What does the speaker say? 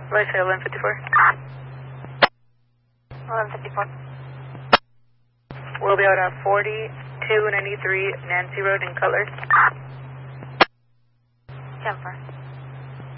Let's say 1154. 1154. We'll be out at 4293 Nancy Road in Cutler. 10-4.